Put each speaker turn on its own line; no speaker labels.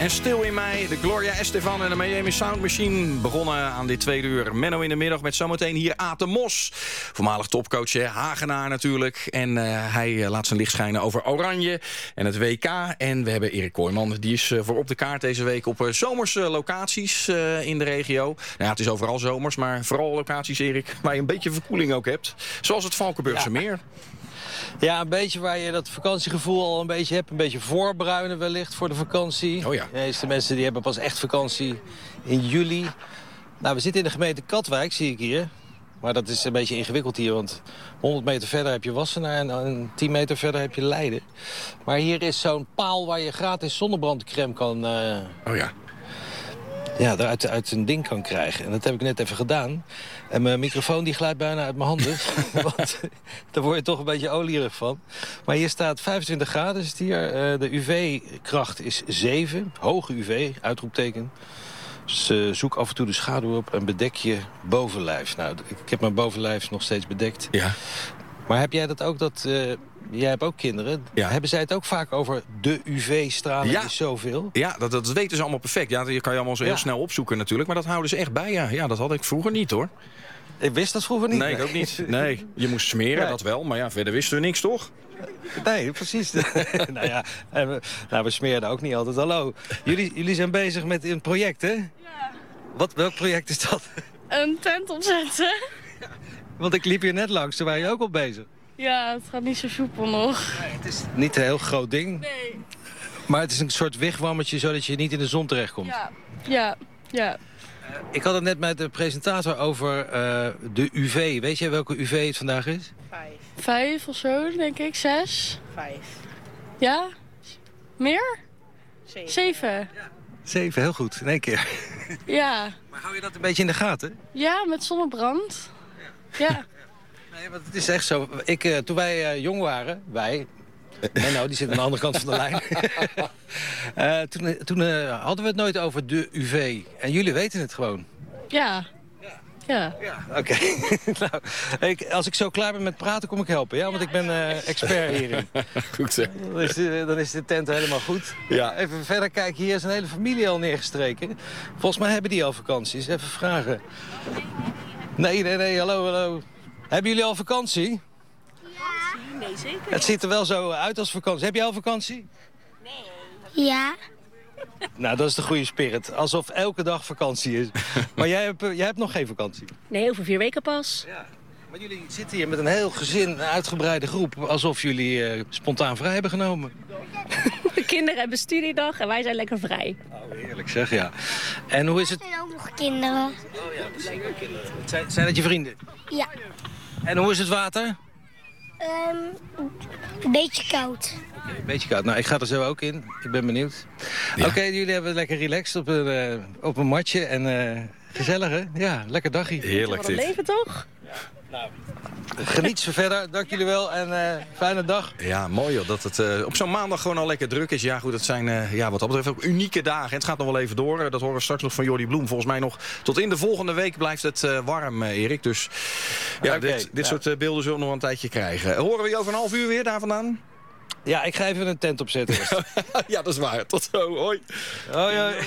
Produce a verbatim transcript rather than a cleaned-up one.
en Stil in Mij. De Gloria Estefan en de Miami Sound Machine begonnen aan dit tweede uur. Menno in de middag met zometeen hier Aad de Mos. Voormalig topcoach, hè? Hagenaar natuurlijk. En uh, hij uh, laat zijn licht schijnen over Oranje en het W K. En we hebben Erik Kooijman. Die is uh, voor op de kaart deze week op uh, zomerse locaties uh, in de regio. Nou ja, het is overal zomers, maar vooral locaties, Erik, waar je een beetje verkoeling ook hebt. Zoals het Valkenburgse
ja.
Meer.
Ja, een beetje waar je dat vakantiegevoel al een beetje hebt. Een beetje voorbruinen wellicht voor de vakantie.
Oh ja.
De meeste mensen die hebben pas echt vakantie in juli. Nou, we zitten in de gemeente Katwijk, zie ik hier. Maar dat is een beetje ingewikkeld hier, want honderd meter verder heb je Wassenaar en, en tien meter verder heb je Leiden. Maar hier is zo'n paal waar je gratis zonnebrandcrème kan... Uh,
oh ja.
Ja, eruit uit een ding kan krijgen. En dat heb ik net even gedaan. En mijn microfoon die glijdt bijna uit mijn handen. Want daar word je toch een beetje olierig van. Maar hier staat vijfentwintig graden. Is het hier. Uh, de U V-kracht is zeven. Hoge U V, uitroepteken. Dus uh, zoek af en toe de schaduw op en bedek je bovenlijf. Nou, ik, ik heb mijn bovenlijf nog steeds bedekt.
Ja.
Maar heb jij dat ook, dat... Uh, jij hebt ook kinderen.
Ja.
Hebben zij het ook vaak over de U V-straling
ja.
is zoveel?
Ja, dat, dat weten ze allemaal perfect. Ja, dat kan je allemaal zo heel
ja.
snel opzoeken natuurlijk. Maar dat houden ze echt bij, ja. Ja, dat had ik vroeger niet, hoor.
Ik wist dat vroeger niet.
Nee, ik ook niet. Nee, je moest smeren, nee. Dat wel. Maar ja, verder wisten we niks, toch?
Nee, precies. nou ja, we, nou, we smeerden ook niet altijd. Hallo, jullie, jullie zijn bezig met een project, hè?
Ja.
Wat, welk project is dat?
Een tent opzetten.
Want ik liep hier net langs, toen waren je ook al bezig.
Ja, het gaat niet zo soepel nog.
Nee, het is niet een heel groot ding.
Nee.
Maar het is een soort wigwammetje, zodat je niet in de zon terechtkomt.
Ja, ja, ja.
Uh, ik had het net met de presentator over uh, de U V. Weet jij welke U V het vandaag is?
Vijf. Vijf of zo, denk ik. Zes.
Vijf.
Ja? Meer?
Zeven.
Zeven.
Ja. Zeven, heel goed. In één keer.
Ja.
Maar hou je dat een beetje in de gaten?
Ja, met zonnebrand. Ja. Ja.
Nee, want het is echt zo. Ik, uh, toen wij uh, jong waren, wij... Nee, nou, die zit aan de andere kant van de lijn. uh, toen toen uh, hadden we het nooit over de U V. En jullie weten het gewoon.
Ja. Ja.
Ja, oké. Okay. nou, ik, als ik zo klaar ben met praten, kom ik helpen. Ja, want ik ben uh, expert hierin.
Goed zeg.
Dan is, de, dan is de tent helemaal goed.
Ja.
Even verder kijken. Hier is een hele familie al neergestreken. Volgens mij hebben die al vakanties. Even vragen. Nee, nee, nee. Hallo, hallo. Hebben jullie al vakantie?
Nee, zeker.
Het ziet er wel zo uit als vakantie. Heb jij al vakantie?
Nee.
Ja.
Nou, dat is de goede spirit. Alsof elke dag vakantie is. Maar jij hebt, jij hebt nog geen vakantie.
Nee, over vier weken pas.
Ja. Maar jullie zitten hier met een heel gezin, een uitgebreide groep. Alsof jullie uh, spontaan vrij hebben genomen.
De kinderen hebben studiedag en wij zijn lekker vrij.
Oh, heerlijk zeg, ja. En hoe is het?
Er zijn ook nog kinderen.
Oh ja, precies. Zijn, zijn het je vrienden?
Ja.
En hoe is het water?
Um, een beetje koud.
Okay, een beetje koud. Nou, ik ga er zo ook in. Ik ben benieuwd. Ja. Oké, okay, jullie hebben lekker relaxed op een, uh, op een matje. En uh, gezellig, hè? Ja, lekker dagje.
Heerlijk dit.
Leven toch?
Ja. Nou, geniet ze verder. Dank jullie wel en uh, fijne dag.
Ja, mooi joh. Dat het uh, op zo'n maandag gewoon al lekker druk is. Ja goed, het zijn uh, ja, wat dat betreft ook unieke dagen. En het gaat nog wel even door. Dat horen we straks nog van Jordi Bloem. Volgens mij nog tot in de volgende week blijft het uh, warm, uh, Erik. Dus ja, okay, dit, dit ja. soort uh, beelden zullen we nog een tijdje krijgen. Horen we je over een half uur weer daar vandaan?
Ja, ik ga even een tent opzetten.
Ja, dat is waar. Tot zo. Hoi.
Hoi, hoi.